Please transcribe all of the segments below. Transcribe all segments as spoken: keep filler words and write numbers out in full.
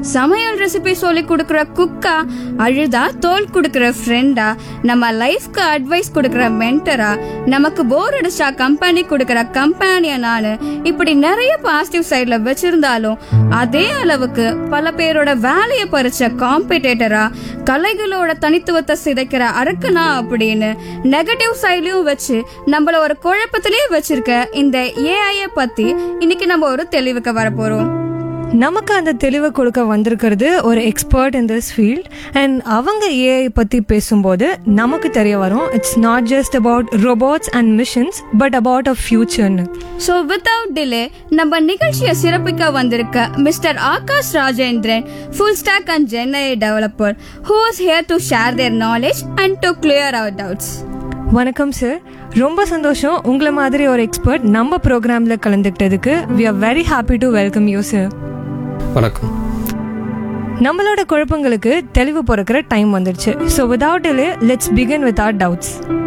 சமையல் ரெசிபி சொல்லி கொடுக்குற குக்கா, அழுதா தோல் கொடுக்குற ஃப்ரெண்டா, நம்ம லைஃப்க்கு அட்வைஸ் கொடுக்குற மென்டரா, நமக்கு போர் அடிச்சா கம்பெனி கொடுக்குற கம்பெனியனானு இப்படி நிறைய பாசிட்டிவ் சைட்ல வச்சிருந்தாலும் அதே அளவுக்கு பல பேரோட வேலையை பறிச்ச காம்படிட்டரா, கலைகளோட தனித்துவத்தை சிதைக்கிற அரக்கனா அப்படின்னு நெகட்டிவ் சைட்லயும் வச்சு நம்மள ஒரு குழப்பத்திலேயே வச்சிருக்க இந்த ஏஐ பத்தி இன்னைக்கு நம்ம ஒரு தெளிவுக்கு வர போறோம். நமக்கு அந்த தெளிவை கொடுக்க வந்திருக்கிறது ஒரு expert in this field. And அவங்க ஏஐ பற்றி பேசும்போது நமக்கு தெரிய வரும், it's not just about robots and machines but about a ஃபியூச்சர்னு. So without delay நம்ம நிகழ்ச்சியை சிறப்பிக்க வந்திருக்க mister Akash Rajendran, full stock and ஜென்ஐ developer, who is here to share their knowledge and to clear our doubts. வணக்கம் சார், ரொம்ப சந்தோஷம் உங்களை மாதிரி ஒரு எக்ஸ்பர்ட் நம்ம ப்ரோக்ராமில் கலந்துக்கிட்டதுக்கு. We are very happy to welcome you sir. வணக்கம். நம்மளோட குழப்பங்களுக்கு தெளிவு பிறக்கிற டைம் வந்துடுச்சு. So without delay let's begin with R doubts.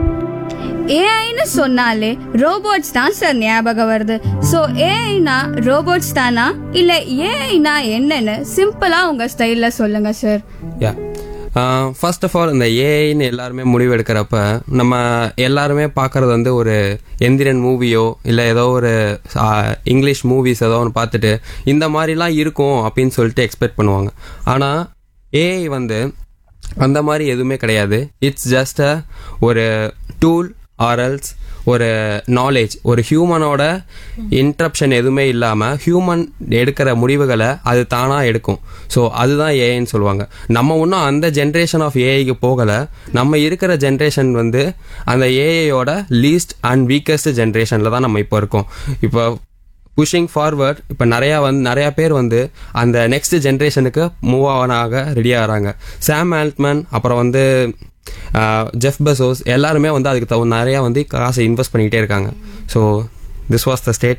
ஏஐன்னு சொன்னாலே ரோபோட்ஸ் தான் சார் ஞாபகம் வருது. ஸோ ஏஐனா ரோபோட்ஸ் தானா இல்லை ஏஐனா என்னன்னு சிம்பிளா உங்க ஸ்டைல்ல சொல்லுங்க sir. Yeah first of all, இந்த ஏஐன்னு எல்லாருமே முடிவெடுக்கிறப்ப நம்ம எல்லாருமே பார்க்குறது வந்து ஒரு எந்திரன் மூவியோ இல்லை ஏதோ ஒரு இங்கிலீஷ் மூவிஸ் ஏதோ ஒன்று பார்த்துட்டு இந்த மாதிரிலாம் இருக்கும் அப்படின்னு சொல்லிட்டு எக்ஸ்பெக்ட் பண்ணுவாங்க. ஆனால் ஏஐ வந்து அந்த மாதிரி எதுவுமே கிடையாது. இட்ஸ் ஜஸ்ட் அ ஒரு டூல் ஆர்எல்ஸ் ஒரு நாலேஜ். ஒரு ஹியூமனோட இன்ட்ரப்ஷன் எதுவுமே இல்லாமல் ஹியூமன் எடுக்கிற முடிவுகளை அது தானாக எடுக்கும். ஸோ அதுதான் ஏஐன்னு சொல்லுவாங்க. நம்ம இன்னும் அந்த ஜென்ரேஷன் ஆஃப் ஏஐக்கு போகலை. நம்ம இருக்கிற ஜென்ரேஷன் வந்து அந்த ஏஐயோட லீஸ்ட் அண்ட் வீக்கஸ்ட் ஜென்ரேஷனில் தான் நம்ம இப்போ இருக்கோம். இப்போ புஷிங் ஃபார்வர்ட், இப்போ நிறையா வந்து நிறையா பேர் வந்து அந்த நெக்ஸ்ட் ஜென்ரேஷனுக்கு மூவ் ஆக ரெடி ஆகிறாங்க. சாம் ஆல்ட்மன், அப்புறம் வந்து ஜெஃப் பெசோஸ், எல்லாருமே வந்து அதுக்கு தகுந்த நிறையா வந்து காசை இன்வெஸ்ட் பண்ணிக்கிட்டே இருக்காங்க. So this was the state.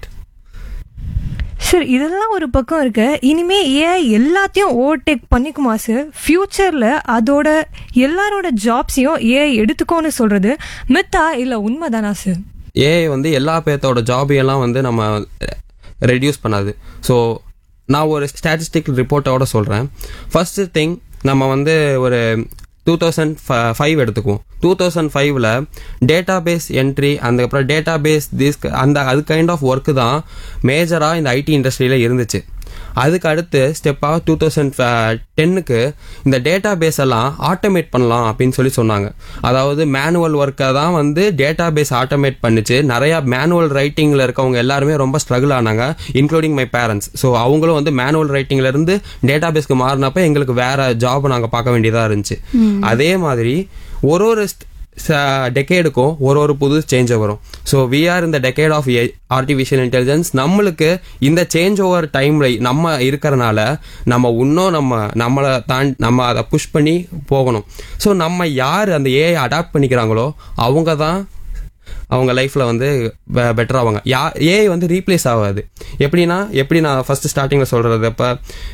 Sir, இதெல்லாம் ஒரு பக்கம் இருக்கு. இனிமே ஏஐ எல்லாத்தையும் ஓவர்டேக் பண்ணிக்குமா சார்? ஃபியூச்சரில் அதோட எல்லாரோட ஜாப்ஸையும் ஏஐ எடுத்துக்கோன்னு சொல்கிறது மித்தா இல்லை உண்மைதானா சார்? ஏஐ வந்து எல்லா பேர்த்தோட ஜாபையெல்லாம் வந்து நம்ம ரெடியூஸ் பண்ணாது. ஸோ நான் ஒரு ஸ்டாட்டிஸ்டிக் ரிப்போர்ட்டோட சொல்கிறேன். ஃபர்ஸ்ட் திங், நம்ம வந்து ஒரு டூ தௌசண்ட் ஃபைவ் எடுத்துக்குவோம். டூ தௌசண்ட் ஃபைவ்ல டேட்டா பேஸ் என்ட்ரி, அதுக்கப்புறம் டேட்டா பேஸ் திஸ் அந்த அது கைண்ட் ஆஃப் ஒர்க்கு தான் மேஜராக இந்த ஐடி இண்டஸ்ட்ரியில் இருந்துச்சு. அதுக்கு அடுத்து ஸ்டெப்பாக டூ தௌசண்ட் டென்னுக்கு இந்த டேட்டா பேஸ் எல்லாம் ஆட்டோமேட் பண்ணலாம் அப்படின்னு சொல்லி சொன்னாங்க. அதாவது மேனுவல் ஒர்க்கை தான் வந்து டேட்டா பேஸ் ஆட்டோமேட் பண்ணிச்சு. நிறையா மேனுவல் ரைட்டிங்கில் இருக்கவங்க எல்லாருமே ரொம்ப ஸ்ட்ரகிள் ஆனாங்க, இன்க்ளூடிங் மை பேரண்ட்ஸ். ஸோ அவங்களும் வந்து மேனுவல் ரைட்டிங்லேருந்து டேட்டா பேஸ்க்கு மாறினப்ப எங்களுக்கு வேற ஜாப் நாங்கள் பார்க்க வேண்டியதாக இருந்துச்சு. அதே மாதிரி ஒரு ஒரு டெக்கேடுக்கும் ஒரு ஒரு புது சேஞ்ச் வரும். ஸோ வி ஆர் இந்த டெக்கேட் ஆஃப் ஆர்டிஃபிஷியல் இன்டெலிஜென்ஸ். நம்மளுக்கு இந்த சேஞ்ச் ஓவர் டைம்ல நம்ம இருக்கிறனால நம்ம இன்னும் நம்ம நம்மளை தாண்டி நம்ம அதை புஷ் பண்ணி போகணும். ஸோ நம்ம யார் அந்த ஏஐ அடாப்ட் பண்ணிக்கிறாங்களோ அவங்க தான் அவங்க லைஃப்பில் வந்து பெட்டர் ஆவாங்க. யா ஏஐ வந்து ரீப்ளேஸ் ஆகாது. எப்படின்னா எப்படி நான் ஃபர்ஸ்ட் ஸ்டார்டிங்கில் சொல்கிறது, இப்போ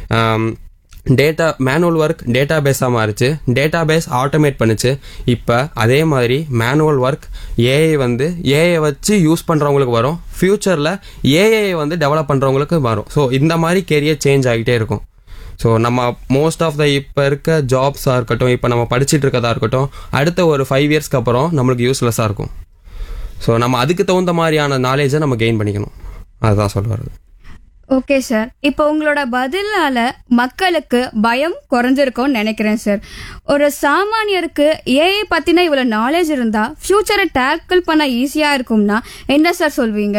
டேட்டா மேனுவல் ஒர்க் டேட்டா பேஸாக மாறிச்சு, டேட்டா பேஸ் ஆட்டோமேட் பண்ணிச்சு. இப்போ அதே மாதிரி மேனுவல் ஒர்க் ஏஐ வந்து ஏஐ வச்சு யூஸ் பண்ணுறவங்களுக்கு வரும். ஃப்யூச்சரில் ஏஐ வந்து டெவலப் பண்ணுறவங்களுக்கு வரும். ஸோ இந்த மாதிரி கெரியர் சேஞ்ச் ஆகிட்டே இருக்கும். ஸோ நம்ம மோஸ்ட் ஆஃப் த இப்போ இருக்க ஜாப்ஸாக இருக்கட்டும், இப்போ நம்ம படிச்சுட்டு இருக்கதா இருக்கட்டும், அடுத்த ஒரு ஃபைவ் இயர்ஸ்க்கு அப்புறம் நம்மளுக்கு யூஸ்லெஸ்ஸாக இருக்கும். ஸோ நம்ம அதுக்கு தகுந்த மாதிரியான நாலேஜை நம்ம கெயின் பண்ணிக்கணும். அதுதான் சொல்ல வருது. ஓகே சார், இப்போ உங்களோட பதிலால மக்களுக்கு பயம் குறைஞ்சிருக்கும்னு நினைக்கிறேன் சார். ஒரு சாமானியருக்கு ஏஐ பத்தின இவ்வளவு நாலேஜ் இருந்தா ஃபியூச்சரை டேக்கிள் பண்ண ஈஸியா இருக்கும்னா என்ன சார் சொல்வீங்க?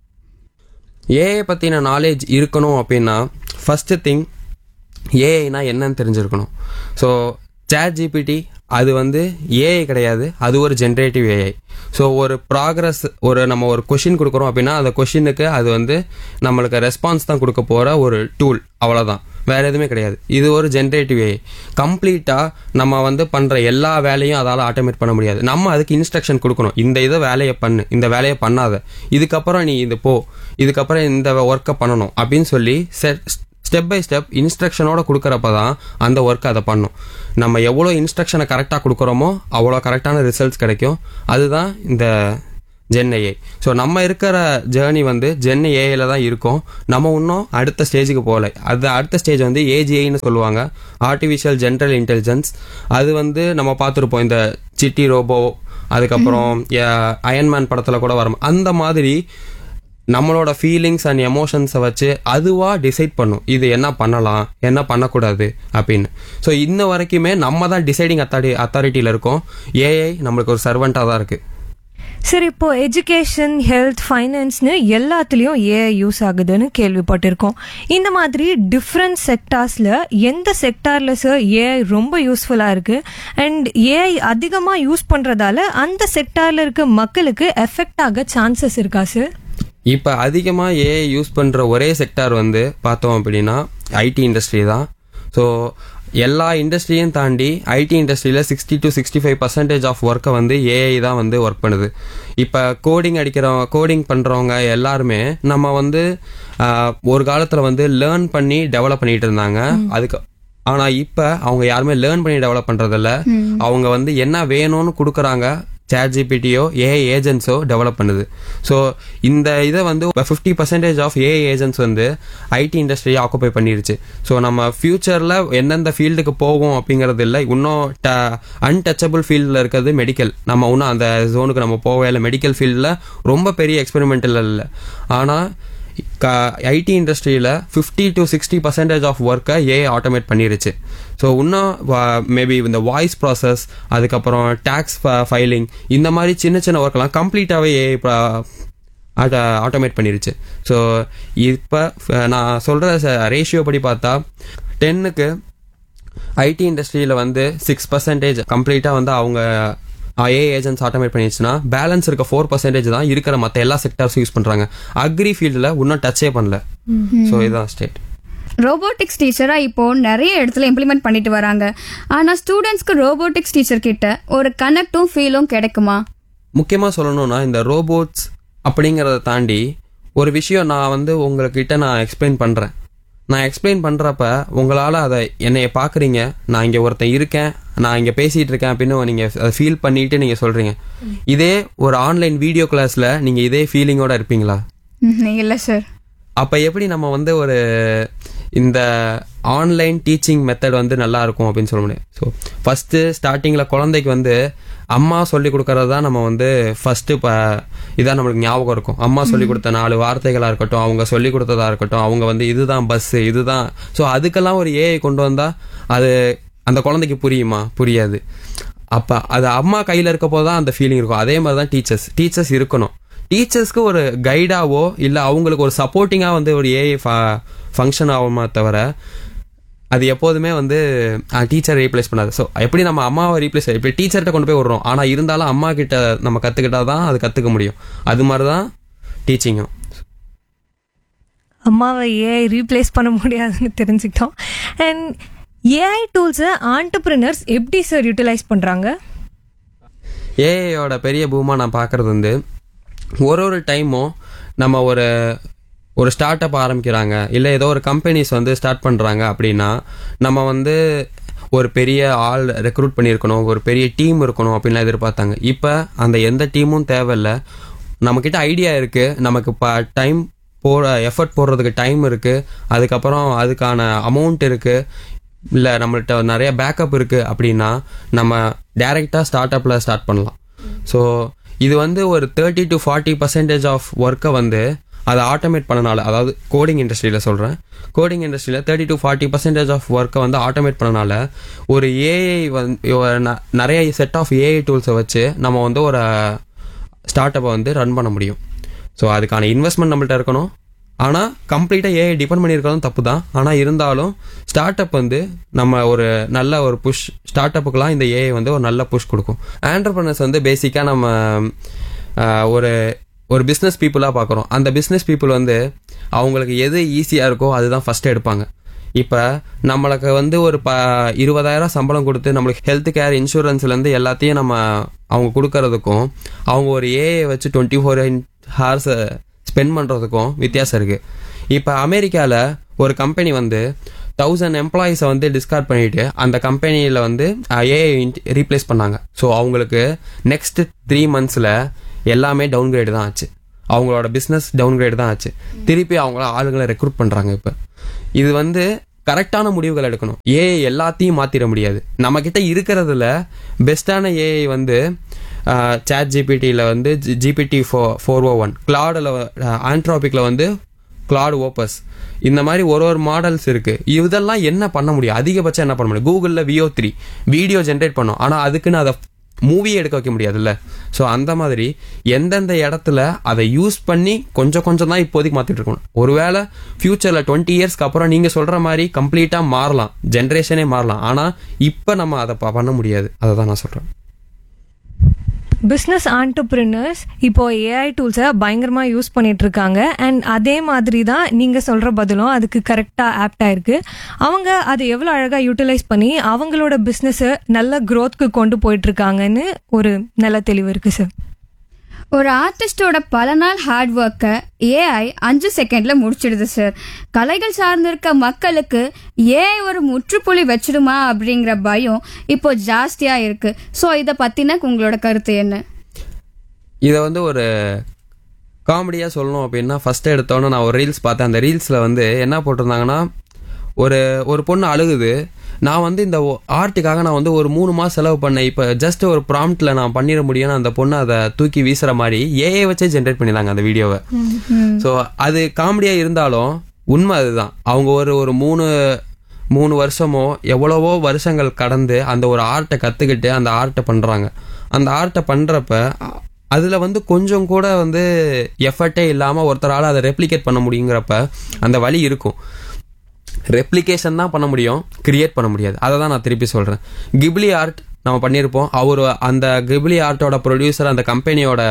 ஏஐ பத்தின நாலேஜ் இருக்கணும் அப்படின்னா ஃபர்ஸ்ட் திங் ஏஐனா என்னன்னு தெரிஞ்சிருக்கணும். ஸோ சாட் ஜிபிடி அது வந்து ஏஐ கிடையாது, அது ஒரு ஜென்ரேட்டிவ் ஏஐ. ஸோ ஒரு ப்ராக்ரஸ், ஒரு நம்ம ஒரு கொஷின் கொடுக்குறோம் அப்படின்னா அந்த கொஷினுக்கு அது வந்து நம்மளுக்கு ரெஸ்பான்ஸ் தான் கொடுக்க போகிற ஒரு டூல், அவ்வளோதான், வேறு எதுவுமே கிடையாது. இது ஒரு ஜென்ரேட்டிவ் ஏஐ. கம்ப்ளீட்டாக நம்ம வந்து பண்ணுற எல்லா வேலையும் அதால் ஆட்டோமேட் பண்ண முடியாது. நம்ம அதுக்கு இன்ஸ்ட்ரக்ஷன் கொடுக்கணும், இந்த இதை வேலையை பண்ணு, இந்த வேலையை பண்ணாத, இதுக்கப்புறம் நீ இது போ, இதுக்கப்புறம் இந்த ஒர்க்கை பண்ணணும் அப்படின்னு சொல்லி செட் ஸ்டெப் பை ஸ்டெப் இன்ஸ்ட்ரக்ஷனோட கொடுக்குறப்ப தான் அந்த ஒர்க் அதை பண்ணும். நம்ம எவ்வளோ இன்ஸ்ட்ரக்ஷனை கரெக்டாக கொடுக்குறோமோ அவ்வளோ கரெக்டான ரிசல்ட்ஸ் கிடைக்கும். அதுதான் இந்த ஜென் ஏஐ. ஸோ நம்ம இருக்கிற ஜேர்னி வந்து ஜென் ஏஐல தான் இருக்கும். நம்ம இன்னும் அடுத்த ஸ்டேஜுக்கு போகல. அது அடுத்த ஸ்டேஜ் வந்து ஏஜிஐன்னு சொல்லுவாங்க, ஆர்டிஃபிஷியல் ஜென்ரல் இன்டெலிஜென்ஸ். அது வந்து நம்ம பார்த்துருப்போம் இந்த சிட்டி ரோபோ, அதுக்கப்புறம் அயன்மேன் படத்தில் கூட வரும். அந்த மாதிரி நம்மளோட ஃபீலிங்ஸ் அண்ட் எமோஷன்ஸை வச்சு அதுவாக டிசைட் பண்ணும் இது என்ன பண்ணலாம் என்ன பண்ணக்கூடாது அப்படின்னு. ஸோ இன்ன வரைக்குமே நம்ம தான் டிசைடிங் அத்தாரி அத்தாரிட்டியில் இருக்கோம். ஏஐ நம்மளுக்கு ஒரு சர்வெண்ட்டாக தான் இருக்குது. சரி, இப்போ எஜுகேஷன், ஹெல்த், ஃபைனான்ஸ்னு எல்லாத்துலேயும் ஏஐ யூஸ் ஆகுதுன்னு கேள்விப்பட்டிருக்கோம். இந்த மாதிரி டிஃப்ரெண்ட் செக்டார்ஸில் எந்த செக்டாரில் சார் ஏஐ ரொம்ப யூஸ்ஃபுல்லாக இருக்குது? அண்ட் ஏஐ அதிகமாக யூஸ் பண்ணுறதால அந்த செக்டாரில் இருக்க மக்களுக்கு எஃபெக்ட் ஆக சான்சஸ் இருக்கா சார்? இப்போ அதிகமாக ஏஐ யூஸ் பண்ணுற ஒரே செக்டார் வந்து பார்த்தோம் அப்படின்னா ஐடி இண்டஸ்ட்ரி தான். ஸோ எல்லா இண்டஸ்ட்ரியும் தாண்டி ஐடி இண்டஸ்ட்ரியில் sixty to sixty five percentage of ஒர்க்கை வந்து ஏஐ தான் வந்து ஒர்க் பண்ணுது. இப்போ கோடிங் அடிக்கிறவங்க, கோடிங் பண்ணுறவங்க எல்லாருமே நம்ம வந்து ஒரு காலத்தில் வந்து லேர்ன் பண்ணி டெவலப் பண்ணிட்டு இருந்தாங்க. அதுக்கு ஆனால் இப்போ அவங்க யாருமே லேர்ன் பண்ணி டெவலப் பண்ணுறதில்ல. அவங்க வந்து என்ன வேணும்னு கொடுக்குறாங்க, சாட் ஜிபிடியோ ஏஐ ஏஜென்ட்ஸோ டெவலப் பண்ணுது. ஸோ இந்த இதை வந்து fifty percentage of AI agents வந்து ஐடி இண்டஸ்ட்ரியை ஆக்குபை பண்ணிருச்சு. ஸோ நம்ம ஃபியூச்சரில் எந்தெந்த ஃபீல்டுக்கு போவோம் அப்படிங்கிறது இல்லை. இன்னும் ட அன்டச்சபிள் ஃபீல்டில் இருக்கிறது மெடிக்கல். நம்ம இன்னும் அந்த ஜோனுக்கு நம்ம போகவே இல்லை. மெடிக்கல் ஃபீல்டில் ரொம்ப பெரிய எக்ஸ்பெரிமெண்டல் இல்லை. ஆனால் ஐடி இண்டஸ்ட்ரியில் fifty to sixty percentage of ஒர்க்கை ஏஐ ஆட்டோமேட் பண்ணிருச்சு. ஸோ இன்னும் மேபி இந்த வாய்ஸ் ப்ராசஸ், அதுக்கப்புறம் டேக்ஸ் ஃபைலிங், இந்த மாதிரி சின்ன சின்ன ஒர்க்கெல்லாம் கம்ப்ளீட்டாகவே ஏஐ ஆட்டோமேட் பண்ணிருச்சு. ஸோ இப்போ நான் சொல்கிற ரேஷியோ படி பார்த்தா டென்னுக்கு ஐடி இண்டஸ்ட்ரியில் வந்து சிக்ஸ் பர்சன்டேஜ் கம்ப்ளீட்டாக வந்து அவங்க ஏஐ ஏஜென்ட்ஸ் ஆட்டோமேட் பண்ணிடுச்சுன்னா பேலன்ஸ் இருக்க ஃபோர் பர்சன்டேஜ் தான் இருக்கிற மற்ற எல்லா செக்டர்ஸும் யூஸ் பண்ணுறாங்க. அக்ரி ஃபீல்டில் இன்னும் டச்சே பண்ணல. ஸோ இதுதான் ஸ்டேட். ரோபோட்டிக்ஸ் டீச்சரா இப்போ நிறைய இடத்துல இம்ப்ளிமெண்ட் பண்ணிட்டு வராங்க. ஆனா ஸ்டூடெண்ட்ஸ்க்கு ரோபோட்டிக்ஸ் டீச்சர் கிட்ட ஒரு கனெக்டும் ஃபீலும் கிடைக்குமா? முக்கியமாக சொல்லணும்னா இந்த ரோபோட்ஸ் அப்படிங்கிறத தாண்டி ஒரு விஷயம் நான் வந்து உங்ககிட்ட நான் எக்ஸ்பிளைன் பண்ணுறேன். நான் எக்ஸ்பிளைன் பண்ணுறப்ப உங்களால் அதை என்னைய பார்க்குறீங்க, நான் இங்கே ஒருத்தன் இருக்கேன், நான் இங்கே பேசிகிட்டு இருக்கேன் அப்படின்னு நீங்கள் அதை ஃபீல் பண்ணிட்டு நீங்கள் சொல்கிறீங்க. இதே ஒரு ஆன்லைன் வீடியோ கிளாஸில் நீங்கள் இதே ஃபீலிங்கோட இருப்பீங்களா? இல்லை சார். அப்போ எப்படி நம்ம வந்து ஒரு இந்த ஆன்லைன் டீச்சிங் மெத்தட் வந்து நல்லா இருக்கும் அப்படின்னு சொல்ல முடியும். ஸோ ஃபஸ்ட்டு ஸ்டார்டிங்கில் குழந்தைக்கு வந்து அம்மா சொல்லி கொடுக்கறது தான் நம்ம வந்து ஃபஸ்ட்டு இப்போ இதான் நம்மளுக்கு ஞாபகம் இருக்கும். அம்மா சொல்லி கொடுத்த நாலு வார்த்தைகளாக இருக்கட்டும், அவங்க சொல்லி கொடுத்ததா இருக்கட்டும், அவங்க வந்து இதுதான் பஸ்ஸு இதுதான். ஸோ அதுக்கெல்லாம் ஒரு ஏஐ கொண்டு வந்தால் அது அந்த குழந்தைக்கு புரியுமா? புரியாது. அப்போ அது அம்மா கையில் இருக்க போது தான் அந்த ஃபீலிங் இருக்கும். அதே மாதிரி தான் டீச்சர்ஸ் டீச்சர்ஸ் இருக்கணும். டீச்சர்ஸ்க்கு ஒரு கைடாவோ இல்லை அவங்களுக்கு ஒரு சப்போர்ட்டிங்காக வந்து ஒரு ஏஐ ஃபங்க்ஷன் ஆகுமா தவிர அது எப்போதுமே வந்து டீச்சர் ரீப்ளேஸ் பண்ணாது. ஸோ எப்படி நம்ம அம்மாவை ரீப்ளேஸ் இப்போ டீச்சர்கிட்ட கொண்டு போய் விடுறோம், ஆனால் இருந்தாலும் அம்மா கிட்ட நம்ம கற்றுக்கிட்டா தான் அது கற்றுக்க முடியும். அது மாதிரி தான் டீச்சிங்கும். அம்மாவை ஏஐ ரீப்ளேஸ் பண்ண முடியாதுன்னு தெரிஞ்சுக்கிட்டோம். அண்ட் ஏஐ டூல்ஸை ஆண்டர்பிரினர்ஸ் எப்படி சார் யூட்டிலைஸ் பண்ணுறாங்க? ஏஐயோட பெரிய பூமா நான் பார்க்குறது வந்து ஒரு ஒரு டைமும் நம்ம ஒரு ஒரு ஸ்டார்ட் அப் ஆரம்பிக்கிறாங்க, இல்லை ஏதோ ஒரு கம்பெனிஸ் வந்து ஸ்டார்ட் பண்ணுறாங்க அப்படின்னா நம்ம வந்து ஒரு பெரிய ஆள் ரெக்ரூட் பண்ணியிருக்கணும், ஒரு பெரிய டீம் இருக்கணும் அப்படின்லாம் எதிர்பார்த்தாங்க. இப்போ அந்த எந்த டீமும் தேவையில்லை. நம்மக்கிட்ட ஐடியா இருக்குது, நமக்கு இப்போ டைம் போட எஃபர்ட் போடுறதுக்கு டைம் இருக்குது, அதுக்கப்புறம் அதுக்கான அமௌண்ட் இருக்குது, இல்லை நம்மள்கிட்ட நிறைய பேக்கப் இருக்குது அப்படின்னா நம்ம டைரெக்டாக ஸ்டார்ட் அப்பில் ஸ்டார்ட் பண்ணலாம். ஸோ இது வந்து ஒரு thirty to forty percentage of ஒர்க்கை வந்து அதை ஆட்டோமேட் பண்ணனால, அதாவது கோடிங் இண்டஸ்ட்ரியில் சொல்கிறேன், கோடிங் இண்டஸ்ட்ரியில் thirty to forty percentage of ஒர்க்கை வந்து ஆட்டோமேட் பண்ணனால ஒரு ஏஐ வந்து நிறைய செட் ஆஃப் ஏஐ டூல்ஸை வச்சு நம்ம வந்து ஒரு ஸ்டார்ட் அப்பை வந்து ரன் பண்ண முடியும். ஸோ அதுக்கான இன்வெஸ்ட்மெண்ட் நம்மள்ட்ட இருக்கணும். ஆனால் கம்ப்ளீட்டாக ஏஐ டிபெண்ட் பண்ணியிருக்கிறதும் தப்பு தான். ஆனால் இருந்தாலும் ஸ்டார்ட் அப் வந்து நம்ம ஒரு நல்ல ஒரு புஷ், ஸ்டார்ட் அப்புக்கெலாம் இந்த ஏஐ வந்து ஒரு நல்ல புஷ் கொடுக்கும். ஆண்டர்பிரினர்ஸ் வந்து பேசிக்காக நம்ம ஒரு ஒரு பிஸ்னஸ் பீப்புளாக பார்க்குறோம். அந்த பிஸ்னஸ் பீப்புள் வந்து அவங்களுக்கு எது ஈஸியாக இருக்கோ அதுதான் ஃபஸ்ட்டு எடுப்பாங்க. இப்போ நம்மளுக்கு வந்து ஒரு ப இருபதாயிரம் சம்பளம் கொடுத்து நம்மளுக்கு ஹெல்த் கேர் இன்சூரன்ஸ்லேருந்து எல்லாத்தையும் நம்ம அவங்க கொடுக்கறதுக்கும் அவங்க ஒரு ஏஐ வச்சு டுவெண்ட்டி ஃபோர் ஹார்ஸ் ஸ்பெண்ட் பண்ணுறதுக்கும் வித்தியாசம் இருக்குது. இப்போ அமெரிக்காவில் ஒரு கம்பெனி வந்து தௌசண்ட் எம்ப்ளாயீஸை வந்து டிஸ்கார்ட் பண்ணிவிட்டு அந்த கம்பெனியில் வந்து ஏஐ ரீப்ளேஸ் பண்ணாங்க. ஸோ அவங்களுக்கு நெக்ஸ்ட் த்ரீ மந்த்ஸில் எல்லாமே டவுன் கிரேடு தான் ஆச்சு. அவங்களோட பிஸ்னஸ் டவுன் கிரேடு தான் ஆச்சு. திருப்பி அவங்கள ஆளுங்களை ரெக்ரூட் பண்ணுறாங்க. இப்போ இது வந்து கரெக்டான முடிவுகள் எடுக்கணும். ஏஐ எல்லாத்தையும் மாற்றிட முடியாது. நம்மக்கிட்ட இருக்கிறதுல பெஸ்ட்டான ஏஐ வந்து சாட் ஜிபிடியில் வந்து ஜிபிடி ஃபோ ஃபோர் ஓ ஒன் கிளாடில் ஆண்ட்ராபிக்கில் வந்து கிளாட் ஓப்பஸ், இந்த மாதிரி ஒரு ஒரு மாடல்ஸ் இருக்கு. இதெல்லாம் என்ன பண்ண முடியும்? அதிகபட்சம் என்ன பண்ண முடியும்? கூகுளில் விஓ த்ரீ வீடியோ ஜென்ரேட் பண்ணும், ஆனால் அதுக்குன்னு அதை மூவியே எடுக்க வைக்க முடியாதுல்ல. ஸோ அந்த மாதிரி எந்தெந்த இடத்துல அதை யூஸ் பண்ணி கொஞ்சம் கொஞ்சம் தான் இப்போதைக்கு மாற்றிட்டு இருக்கணும். ஒருவேளை ஃபியூச்சரில் டுவெண்ட்டி இயர்ஸ்க்கு அப்புறம் நீங்கள் சொல்கிற மாதிரி கம்ப்ளீட்டாக மாறலாம், ஜென்ரேஷனே மாறலாம். ஆனால் இப்போ நம்ம அதை பண்ண முடியாது. அதை தான் நான் சொல்கிறேன். பிஸ்னஸ் ஆண்டர்பிரினர்ஸ் இப்போ ஏஐ டூல்ஸை பயங்கரமாக யூஸ் பண்ணிட்டு இருக்காங்க. அண்ட் அதே மாதிரி தான் நீங்கள் சொல்கிற பதிலும் அதுக்கு கரெக்டாக ஆப்டாக இருக்கு. அவங்க அதை எவ்வளோ அழகாக யூட்டிலைஸ் பண்ணி அவங்களோட பிஸ்னஸை நல்ல க்ரோத்க்கு கொண்டு போயிட்டு இருக்காங்கன்னு ஒரு நல்ல தெளிவு இருக்கு சார். ஒரு ஆர்டிஸ்டோட பல நாள் ஹார்ட் ஒர்க்கை ஏஐ அஞ்சு செகண்ட்ல முடிச்சிடுது சார். கலைகள் சார்ந்திருக்க மக்களுக்கு ஏஐ ஒரு முற்றுப்புள்ளி வச்சிடுமா அப்படிங்கிற பயம் இப்போ ஜாஸ்தியா இருக்கு. ஸோ இதை பத்தின உங்களோட கருத்து என்ன? இதை வந்து ஒரு காமெடியாக சொல்லணும் அப்படின்னா, ஃபர்ஸ்ட் எடுத்தோன்னே நான் ஒரு ரீல்ஸ் பார்த்தேன். அந்த ரீல்ஸில் வந்து என்ன போட்டிருந்தாங்கன்னா, ஒரு ஒரு பொண்ணு அழுகுது. நான் வந்து இந்த ஆர்ட்டுக்காக நான் வந்து ஒரு மூணு மாதம் செலவு பண்ணேன், இப்போ ஜஸ்ட் ஒரு ப்ராம்ப்டில் நான் பண்ணிட முடியும்னு அந்த பொண்ணு அதை தூக்கி வீசுகிற மாதிரி ஏஐ வச்சே ஜென்ரேட் பண்ணிடுறாங்க அந்த வீடியோவை. ஸோ அது காமெடியாக இருந்தாலும் உண்மை அதுதான். அவங்க ஒரு ஒரு மூணு மூணு வருஷமோ எவ்வளவோ வருஷங்கள் கடந்து அந்த ஒரு ஆர்ட்டை கற்றுக்கிட்டு அந்த ஆர்ட்டை பண்ணுறாங்க. அந்த ஆர்ட்டை பண்ணுறப்ப அதில் வந்து கொஞ்சம் கூட வந்து எஃபர்ட்டே இல்லாமல் ஒருத்தரால் அதை ரெப்ளிகேட் பண்ண முடியுங்கிறப்ப அந்த வழி இருக்கும். ரெப்ளிகேஷன் தான் பண்ண முடியும், கிரியேட் பண்ண முடியாது. அதை தான் நான் திருப்பி சொல்கிறேன். கிப்லி ஆர்ட் நம்ம பண்ணியிருப்போம். அவர் அந்த கிப்லி ஆர்ட்டோட ப்ரொடியூசர், அந்த கம்பெனியோட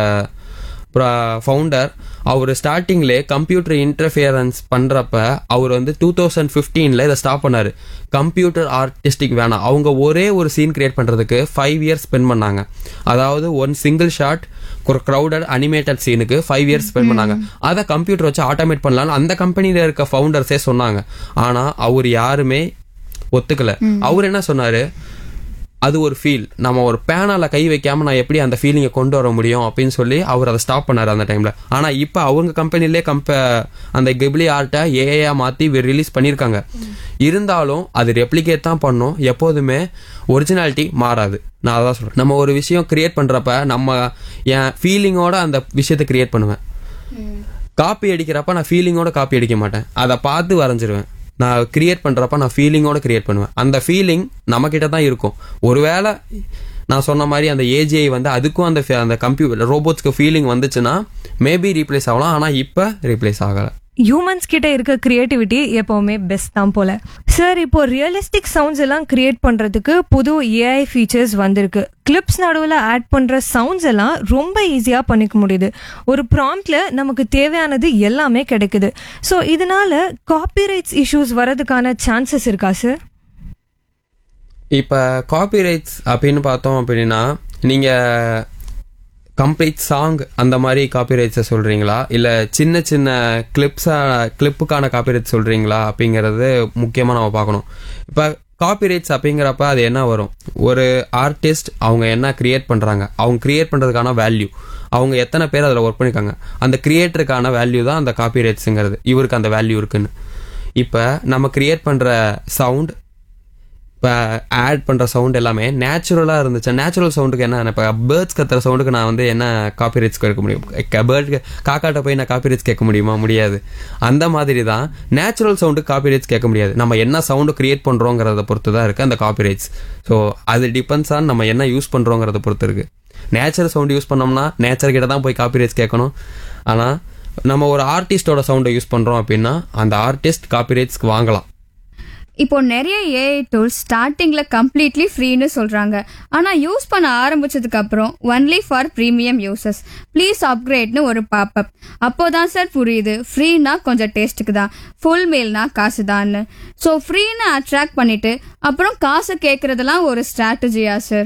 ஃபவுண்டர், அவர் ஸ்டார்டிங்லே கம்ப்யூட்டர் இன்டர்ஃபியரன்ஸ் பண்ணுறப்ப அவர் வந்து டூ தௌசண்ட் ஃபிஃப்டீனில் இதை ஸ்டாப் பண்ணார். கம்ப்யூட்டர் ஆர்டிஸ்டிக் வேணாம், அவங்க ஒரே ஒரு சீன் கிரியேட் பண்ணுறதுக்கு ஃபைவ் இயர்ஸ் ஸ்பெண்ட் பண்ணாங்க. அதாவது ஒன் சிங்கிள் ஷாட் ஒரு க்ரௌடட் அனிமேட்டட் சீனுக்கு ஃபைவ் இயர்ஸ் ஸ்பெண்ட் பண்ணாங்க. அதை கம்ப்யூட்டர் வச்சு ஆட்டோமேட் பண்ணலாம்னு அந்த கம்பெனியில் இருக்க ஃபவுண்டர்ஸே சொன்னாங்க. ஆனால் அவர் யாருமே ஒத்துக்கல. அவர் என்ன சொன்னார், அது ஒரு ஃபீல், நம்ம ஒரு பேனால கை வைக்காம நான் எப்படி அந்த ஃபீலிங்கை கொண்டு வர முடியும் அப்படின்னு சொல்லி அவர் அதை ஸ்டாப் பண்ணார் அந்த டைம்ல. ஆனா இப்போ அவங்க கம்பெனிலே கம்ப அந்த கிப்லி ஆர்ட்டை ஏஐயா மாத்தி ரிலீஸ் பண்ணியிருக்காங்க. இருந்தாலும் அது ரெப்ளிகேட் தான் பண்ணும், எப்போதுமே ஒரிஜினாலிட்டி மாறாது. நான் அதான் சொல்றேன். நம்ம ஒரு விஷயம் கிரியேட் பண்றப்ப நம்ம என் ஃபீலிங்கோட அந்த விஷயத்தை கிரியேட் பண்ணுவேன். காப்பி அடிக்கிறப்ப நான் ஃபீலிங்கோட காப்பி அடிக்க மாட்டேன், அதை பார்த்து வரைஞ்சிருவேன். நான் கிரியேட் பண்ணுறப்ப நான் ஃபீலிங்கோட கிரியேட் பண்ணுவேன். அந்த ஃபீலிங் நம்மக்கிட்ட தான் இருக்கும். ஒருவேளை நான் சொன்ன மாதிரி அந்த ஏஜிஐ வந்து அதுக்கும் அந்த அந்த கம்ப்யூட்டர் ரோபோட்ஸ்க்கு ஃபீலிங் வந்துச்சுன்னா மேபி ரீப்ளேஸ் ஆகலாம். ஆனால் இப்போ ரீப்ளேஸ் ஆகலை. ஹியூமன்ஸ் கிட்ட இருக்க கிரியேட்டிவிட்டி எப்பவுமே பெஸ்ட் தான் போல. சார், இப்போ ரியலிஸ்டிக் சவுண்ட்ஸ் எல்லாம் கிரியேட் பண்றதுக்கு புது ஏஐ ஃபீச்சர்ஸ் வந்திருக்கு. கிளிப்ஸ் நடுவில் ஆட் பண்ற சவுண்ட்ஸ் எல்லாம் ரொம்ப ஈஸியா பண்ணிக்க முடியுது. ஒரு ப்ராம்ப்ட்ல நமக்கு தேவையானது எல்லாமே கிடைக்குது. ஸோ இதனால காப்பிரைட்ஸ் இஷ்யூஸ் வரதுக்கான சான்சஸ் இருக்கா சார்? இப்போ காப்பிரைட்ஸ் அப்படின்னு பார்த்தோம் அப்படின்னா, நீங்க கம்ப்ளீட் சாங் அந்த மாதிரி காப்பிரைட்ஸை சொல்கிறீங்களா, இல்லை சின்ன சின்ன கிளிப்ஸாக கிளிப்புக்கான காப்பிரைட்ஸ் சொல்கிறீங்களா அப்படிங்கிறது முக்கியமாக நம்ம பார்க்கணும். இப்போ காப்பிரைட்ஸ் அப்படிங்கிறப்ப அது என்ன வரும், ஒரு ஆர்டிஸ்ட் அவங்க என்ன கிரியேட் பண்ணுறாங்க, அவங்க கிரியேட் பண்ணுறதுக்கான வேல்யூ, அவங்க எத்தனை பேர் அதில் ஒர்க் பண்ணியிருக்காங்க, அந்த கிரியேட்டருக்கான வேல்யூ தான் அந்த காப்பிரைட்ஸுங்கிறது. இவருக்கு அந்த வேல்யூ இருக்குன்னு. இப்போ நம்ம கிரியேட் பண்ணுற சவுண்ட், இப்போ ஆட் பண்ணுற சவுண்ட் எல்லாமே நேச்சுரலாக இருந்துச்சு. நேச்சுரல் சவுண்டுக்கு என்ன, இப்போ பேர்ட்ஸ் கத்துற சவுண்டுக்கு நான் வந்து என்ன காப்பிரைட்ஸ் கேட்க முடியும்? பேர்ட் காக்காட்ட போய் நான் காப்பிரைட்ஸ் கேட்க முடியுமா? முடியாது. அந்த மாதிரி தான் நேச்சுரல் சவுண்டுக்கு காப்பிரைட்ஸ் கேட்க முடியாது. நம்ம என்ன சவுண்டு கிரியேட் பண்ணுறோங்கிறத பொறுத்து தான் இருக்குது அந்த காப்பிரைட்ஸ். ஸோ அது டிபெண்ட்ஸ் ஆன் நம்ம என்ன யூஸ் பண்ணுறோங்கிறத பொறுத்து இருக்குது. நேச்சுரல் சவுண்டு யூஸ் பண்ணோம்னா நேச்சர் கிட்ட தான் போய் காப்பிரைட்ஸ் கேட்கணும். ஆனால் நம்ம ஒரு ஆர்டிஸ்டோட சவுண்டை யூஸ் பண்ணுறோம் அப்படின்னா அந்த ஆர்டிஸ்ட் காப்பிரைட்ஸ்க்கு வாங்கலாம். இப்போ நிறைய ஏஐ டூல்ஸ் ஸ்டார்டிங்ல கம்ப்ளீட்லி ஃப்ரீன்னு சொல்றாங்க. ஆனா யூஸ் பண்ண ஆரம்பிச்சதுக்கு அப்புறம் only for premium users, please அப்கிரேட்னு ஒரு பாப்அப். அப்போதான் சார் புரியுது ஃப்ரீனா கொஞ்சம் டேஸ்ட்டுக்கு தான், ஃபுல் மீல்னா காசு தான்னு. ஸோ ஃப்ரீன்னு அட்ராக்ட் பண்ணிட்டு அப்புறம் காசு கேட்கறதெல்லாம் ஒரு ஸ்ட்ராட்டஜியா சார்?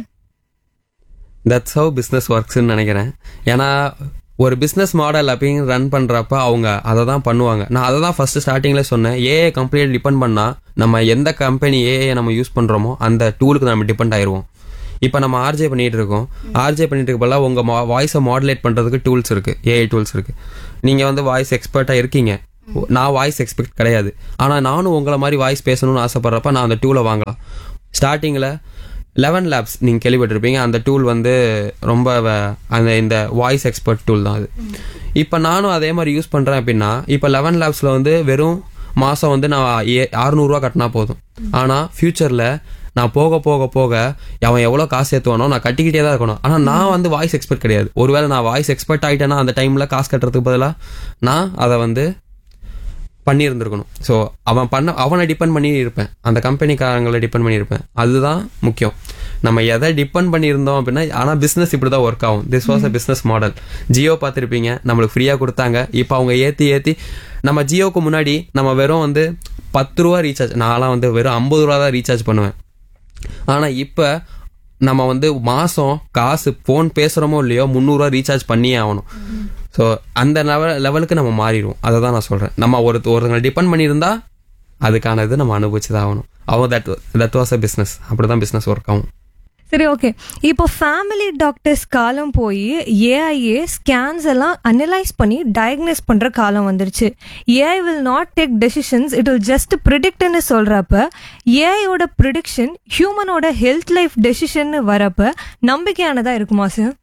தட்ஸ் ஹவ் பிஸ்னஸ் ஒர்க்ஸ்ன்னு நினைக்கிறேன். ஏன்னா ஒரு பிஸ்னஸ் மாடல் அப்படின்னு ரன் பண்ணுறப்ப அவங்க அதை தான் பண்ணுவாங்க. நான் அதை தான் ஃபர்ஸ்ட் ஸ்டார்டிங்கில் சொன்னேன். ஏஐ கம்ப்ளீட் டிபெண்ட் பண்ணால் நம்ம எந்த கம்பெனி ஏஐ நம்ம யூஸ் பண்ணுறோமோ அந்த டூலுக்கு நம்ம டிபெண்ட் ஆயிடுவோம். இப்போ நம்ம ஆர்ஜே பண்ணிட்டு இருக்கோம். ஆர்ஜே பண்ணிட்டு இருக்க போல உங்க வாய்ஸை மாடுலேட் பண்றதுக்கு டூல்ஸ் இருக்கு, ஏஐ டூல்ஸ் இருக்கு. நீங்க வந்து வாய்ஸ் எக்ஸ்பர்ட்டா இருக்கீங்க, நான் வாய்ஸ் எக்ஸ்பெக்ட் கிடையாது. ஆனா நானும் உங்களை மாதிரி வாய்ஸ் பேசணும்னு ஆசைப்படுறப்ப நான் அந்த டூலை வாங்கலாம். ஸ்டார்டிங்ல லெவன் லேப்ஸ் நீங்க கேள்விப்பட்டிருப்பீங்க. அந்த டூல் வந்து ரொம்ப அந்த இந்த வாய்ஸ் எக்ஸ்பர்ட் டூல் தான் அது. இப்போ நானும் அதே மாதிரி யூஸ் பண்றேன் அப்படின்னா, இப்போ லெவன் லேப்ஸ்ல வந்து வெறும் மாசம் வந்து நான் அறுநூறுவா கட்டினா போதும். ஆனா ஃபியூச்சர்ல நான் போக போக போக அவன் எவ்வளோ காசு ஏற்றுவானோ நான் கட்டிக்கிட்டே தான் இருக்கணும். ஆனால் நான் வந்து வாய்ஸ் எக்ஸ்பர்ட் கிடையாது. ஒருவேளை நான் வாய்ஸ் எக்ஸ்பர்ட் ஆகிட்டேன்னா அந்த டைமில் காசு கட்டுறதுக்கு பதிலாக நான் அதை வந்து பண்ணியிருந்துருக்கணும். ஸோ அவன் பண்ண அவனை டிபெண்ட் பண்ணி இருப்பேன், அந்த கம்பெனிக்காரங்களை டிபெண்ட் பண்ணியிருப்பேன். அதுதான் முக்கியம். நம்ம எதை டிபெண்ட் பண்ணியிருந்தோம் அப்படின்னா, ஆனால் பிஸ்னஸ் இப்படி தான் ஒர்க் ஆகும். This was a business model. Jio பார்த்துருப்பீங்க, நம்மளுக்கு ஃப்ரீயாக கொடுத்தாங்க. இப்போ அவங்க ஏற்றி ஏற்றி நம்ம ஜியோவுக்கு முன்னாடி நம்ம வெறும் வந்து பத்து ரூபா ரீசார்ஜ், நான்லாம் வந்து வெறும் ஐம்பது ரூபா தான் ரீசார்ஜ் பண்ணுவேன். ஆனால் இப்போ நம்ம வந்து மாதம் காசு ஃபோன் பேசுகிறோமோ இல்லையோ முந்நூறுரூவா ரீசார்ஜ் பண்ணியே ஆகணும். ஸோ அந்த லெவல் லெவலுக்கு நம்ம மாறிடுவோம். அதை தான் நான் சொல்கிறேன். நம்ம ஒரு ஒருத்தங்களை டிபெண்ட் பண்ணியிருந்தா அதுக்கான இது நம்ம அனுபவிச்சு தான் ஆகணும். அவங்க that that was a business. அப்படி தான் பிஸ்னஸ் ஒர்க் ஆகும். சரி, ஓகே. இப்போ ஃபேமிலி டாக்டர்ஸ் காலம் போய் ஏஐஏ ஸ்கேன்ஸ் எல்லாம் அனலைஸ் பண்ணி டயக்னோஸ் பண்ற காலம் வந்துருச்சு. AI will not take decisions, it will just ப்ரிடிக்ட்னு சொல்றப்ப ஏஐயோட ப்ரிடிக்ஷன் ஹியூமனோட ஹெல்த் லைஃப் டெசிஷன் வரப்ப நம்பிக்கையானதா இருக்குமா சார்?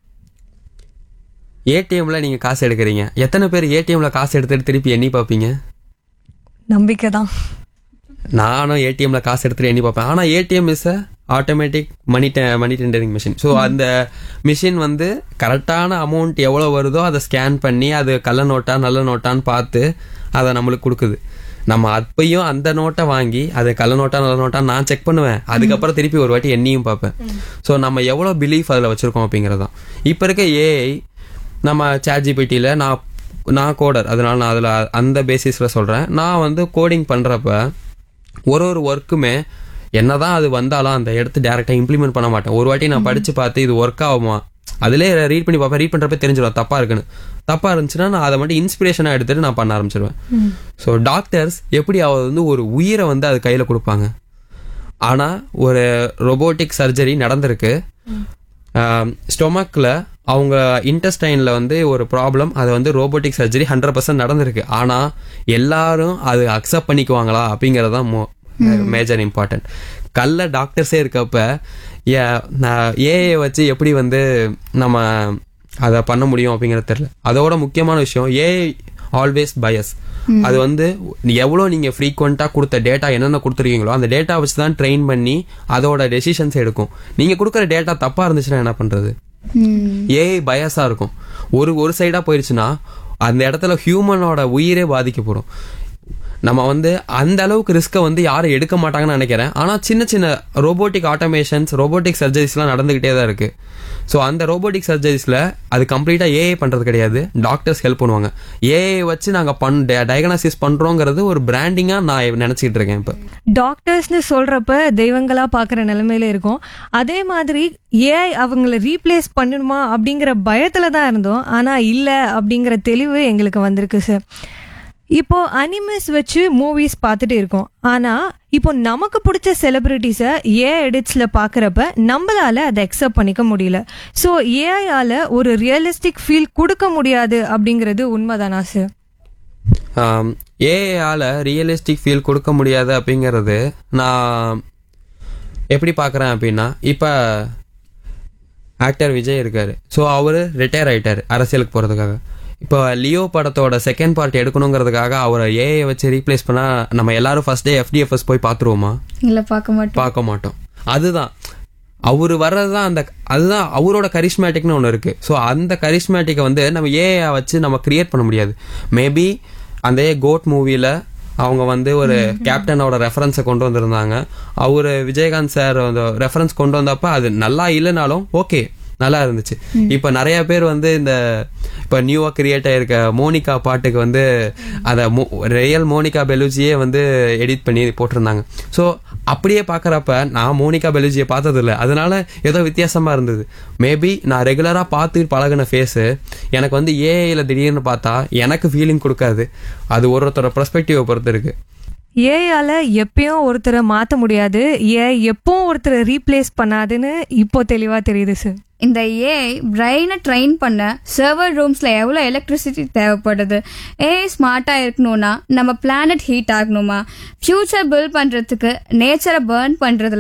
ஏடிஎம்ல நீங்க காசு எடுக்கிறீங்க, எத்தனை பேர் ஏடிஎம்ல காசு எடுத்துட்டு திருப்பி எண்ணி பார்ப்பீங்க? நம்பிக்கை தான். நானும் ஏடிஎம்ல காசு எடுத்துட்டு எண்ணி பார்ப்பேன். ஆனா ATM is automatic money money tendering machine. So அந்த மிஷின் வந்து கரெக்டான அமௌண்ட் எவ்வளோ வருதோ அதை ஸ்கேன் பண்ணி அது கள்ள நோட்டா நல்ல நோட்டான்னு பார்த்து அதை நம்மளுக்கு கொடுக்குது. நம்ம அப்பையும் அந்த நோட்டை வாங்கி அது கள்ள நோட்டா நல்ல நோட்டா நான் செக் பண்ணுவேன். அதுக்கப்புறம் திருப்பி ஒரு வாட்டி எண்ணியும் பார்ப்பேன். ஸோ நம்ம எவ்வளோ பிலீஃப் அதில் வச்சிருக்கோம் அப்படிங்கிறதான். இப்போ இருக்க ஏஐ நம்ம சாட் ஜிபிடியில் நான் நான் கோடர், அதனால நான் அதில் அந்த பேசிஸில் சொல்கிறேன். நான் வந்து கோடிங் பண்ணுறப்ப ஒரு ஒரு ஒர்க்குமே என்னதான் அது வந்தாலும் அந்த இடத்து டேரெக்டாக இம்ப்ளிமெண்ட் பண்ண மாட்டேன். ஒரு வாட்டி நான் படித்து பார்த்து இது ஒர்க் ஆகுமா, அதிலே ரீட் பண்ணி பார்ப்பேன். ரீட் பண்ணுறப்ப தெரிஞ்சிடும் தப்பாக இருக்குன்னு. தப்பாக இருந்துச்சுன்னா நான் அதை மட்டும் இன்ஸ்பிரேஷனாக எடுத்துகிட்டு நான் பண்ண ஆரம்பிச்சிருவேன். ஸோ டாக்டர்ஸ் எப்படி அவர் வந்து ஒரு உயிரை வந்து அது கையில் கொடுப்பாங்க. ஆனால் ஒரு ரொபோட்டிக் சர்ஜரி நடந்திருக்கு. ஸ்டொமக்கில் அவங்க இன்டெஸ்டைனில் வந்து ஒரு ப்ராப்ளம், அது வந்து ரோபோட்டிக் சர்ஜரி ஹண்ட்ரட் பர்சன்ட் நடந்திருக்கு. ஆனால் எல்லாரும் அது அக்செப்ட் பண்ணிக்குவாங்களா அப்படிங்கிறது தான் மோ மேஜர் இம்பார்ட்டன்ட். கல்ல டாக்டர்ஸே இருக்கப்ப ஏஐ வச்சு எப்படி வந்து நம்ம அதை பண்ண முடியும் அப்படிங்கிறது தெரியல. அதோட முக்கியமான விஷயம், ஏஐ ஆல்வேஸ் பயஸ். அது வந்து எவ்வளோ நீங்கள் ஃப்ரீக்வெண்ட்டாக கொடுத்த டேட்டா என்னென்ன கொடுத்துருக்கீங்களோ அந்த டேட்டா வச்சு தான் ட்ரெயின் பண்ணி அதோட டெசிஷன்ஸ் எடுக்கும். நீங்கள் கொடுக்குற டேட்டா தப்பாக இருந்துச்சுன்னா என்ன பண்ணுறது? ஏஐ பயஸாக இருக்கும். ஒரு ஒரு சைடாக போயிடுச்சுன்னா அந்த இடத்துல ஹியூமனோட உயிரே பாதிக்கப்படும். நம்ம வந்து அந்த அளவுக்கு ரிஸ்க்கை வந்து யாரும் எடுக்க மாட்டாங்கன்னு நினைக்கிறேன். ஆனால் சின்ன சின்ன ரோபோட்டிக் ஆட்டோமேஷன்ஸ், ரோபோட்டிக் சர்ஜரிஸ்லாம் நடந்துகிட்டே தான் இருக்கு. ஸோ அந்த ரோபோட்டிக் சர்ஜரிஸில் அது கம்ப்ளீட்டாக ஏஐ பண்ணுறது கிடையாது, டாக்டர்ஸ் ஹெல்ப் பண்ணுவாங்க. ஏஐ வச்சு நாங்கள் பண் டயக்னாசிஸ் பண்ணுறோங்கிறது ஒரு பிராண்டிங்காக நான் நினச்சிக்கிட்டு இருக்கேன். இப்போ டாக்டர்ஸ்னு சொல்கிறப்ப தெய்வங்களா பார்க்குற நிலைமையில இருக்கும். அதே மாதிரி ஏஐ அவங்கள ரீப்ளேஸ் பண்ணணுமா அப்படிங்கிற பயத்தில் தான் இருந்தோம். ஆனால் இல்லை அப்படிங்கிற தெளிவு எங்களுக்கு வந்திருக்கு சார். இப்போ அனிமேஸ் வச்சு மூவிஸ் பார்த்துட்டு இருக்கோம். ஆனா இப்போ நமக்கு பிடிச்ச செலிபிரிட்டிஸை ஏ எடிட்ஸ்ல பாக்குறப்ப நம்மளால அதை அக்செப்ட் பண்ணிக்க முடியல. ஸோ ஏஐயால ஒரு ரியலிஸ்டிக் ஃபீல் கொடுக்க முடியாது அப்படிங்கிறது உண்மைதானா சார்? ஏஐயால ரியலிஸ்டிக் ஃபீல் கொடுக்க முடியாது அப்படிங்கிறது நான் எப்படி பார்க்குறேன் அப்படின்னா, இப்போ ஆக்டர் விஜய் இருக்காரு. ஸோ அவர் ரிட்டையர் ஆயிட்டாரு அரசியலுக்கு போகிறதுக்காக. இப்போ லியோ படத்தோட செகண்ட் பார்ட் எடுக்கணுங்கிறதுக்காக அவரை ஏஐ வச்சு ரீப்ளேஸ் பண்ணா நம்ம எல்லாரும் ஃபர்ஸ்ட் டே எஃப்டிஎஃப்எஸ் போய் பார்த்துருவோமா? இல்லை, பார்க்க மாட்டோம் பார்க்க மாட்டோம். அதுதான் அவரு வர்றதுதான் அந்த அதுதான் அவரோட கரிஸ்மேட்டிக்னு ஒன்று இருக்கு. ஸோ அந்த கரிஸ்மேட்டிக்கை வந்து நம்ம ஏஐ வச்சு நம்ம கிரியேட் பண்ண முடியாது. மேபி அந்த கோட் மூவியில அவங்க வந்து ஒரு கேப்டனோட ரெஃபரன்ஸை கொண்டு வந்திருந்தாங்க. அவரு விஜயகாந்த் சார் அந்த ரெஃபரன்ஸ் கொண்டு வந்தப்ப அது நல்லா இல்லைனாலும் ஓகே, நல்லா இருந்துச்சு. இப்ப நிறைய பேர் வந்து இந்த இப்ப நியூவா கிரியேட் ஆயிருக்க மோனிகா பாட்டுக்கு வந்து அத ரியல் மோனிகா பெலுஜியே வந்து எடிட் பண்ணி போட்டிருந்தாங்க. ஸோ அப்படியே பாக்குறப்ப நான் மோனிகா பெலுஜியை பார்த்தது இல்லை, அதனால ஏதோ வித்தியாசமா இருந்தது. மேபி நான் ரெகுலரா பார்த்து பழகின ஃபேஸு எனக்கு வந்து ஏஐல திடீர்னு பார்த்தா எனக்கு ஃபீலிங் கொடுக்காது. அது ஒருத்தரோட பெர்ஸ்பெக்டிவை பொறுத்து இருக்கு. ஏஐயால எப்பயும் ஒருத்தரை மாத்த முடியாது, ஏஐ எப்போ ஒருத்தரை ரீப்ளேஸ் பண்ணாதுன்னு இப்போ தெளிவா தெரியுது சார். இந்த ஏஐ பிரெயினை ட்ரெயின் பண்ண சர்வர் ரூம்ஸ்ல எவ்வளோ எலக்ட்ரிசிட்டி தேவைப்படுது? ஏஐ ஸ்மார்ட்டா இருக்கணும்னா நம்ம பிளானட் ஹீட் ஆகணுமா? ஃபியூச்சர் பில்ட் பண்றதுக்கு நேச்சரை பர்ன் பண்றதுல